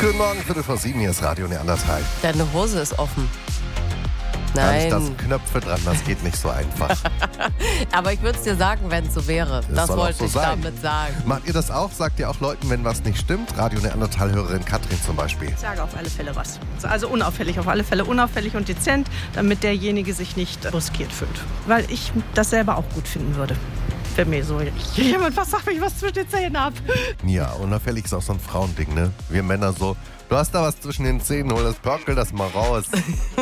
Guten Morgen, 7:15, hier ist Radio Neandertal. Deine Hose ist offen. Da Nein. da sind Knöpfe dran, das geht nicht so einfach. Aber ich würde es dir sagen, wenn es so wäre. Das soll auch wollte so ich sein. damit sagen. Macht ihr das auch? Sagt ihr auch Leuten, wenn was nicht stimmt? Radio Neandertal-Hörerin Katrin zum Beispiel. Ich sage auf alle Fälle was. Also unauffällig, auf alle Fälle unauffällig und dezent, damit derjenige sich nicht brüskiert fühlt. Weil ich das selber auch gut finden würde. Wenn mir so jemand was sagt, wenn ich was zwischen den Zähnen habe. Ja, unauffällig ist auch so ein Frauending, ne? Wir Männer so, du hast da was zwischen den Zähnen, hol das Pörkel das mal raus.